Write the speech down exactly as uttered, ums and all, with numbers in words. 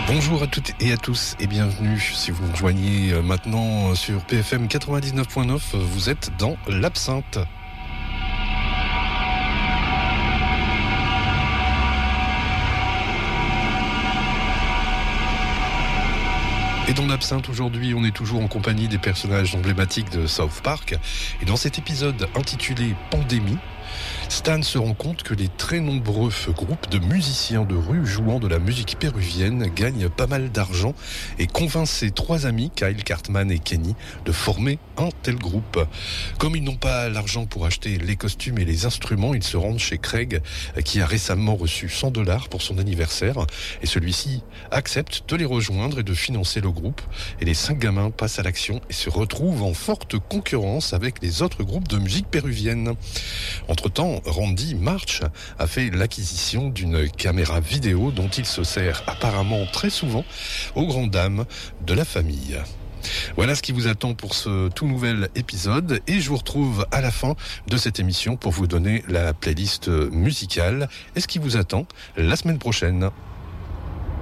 Bonjour à toutes et à tous et bienvenue. Si vous nous rejoignez maintenant sur P F M quatre-vingt-dix-neuf point neuf, vous êtes dans l'Absinthe. Et dans l'Absinthe, aujourd'hui, on est toujours en compagnie des personnages emblématiques de South Park. Et dans cet épisode intitulé « Pandémie », Stan se rend compte que les très nombreux groupes de musiciens de rue jouant de la musique péruvienne gagnent pas mal d'argent et convainc ses trois amis, Kyle, Cartman et Kenny, de former un tel groupe. Comme ils n'ont pas l'argent pour acheter les costumes et les instruments, ils se rendent chez Craig, qui a récemment reçu cent dollars pour son anniversaire. Et celui-ci accepte de les rejoindre et de financer le groupe. Et les cinq gamins passent à l'action et se retrouvent en forte concurrence avec les autres groupes de musique péruvienne. Entre-temps, Randy March a fait l'acquisition d'une caméra vidéo dont il se sert apparemment très souvent aux grandes dames de la famille. Voilà ce qui vous attend pour ce tout nouvel épisode et je vous retrouve à la fin de cette émission pour vous donner la playlist musicale et ce qui vous attend la semaine prochaine.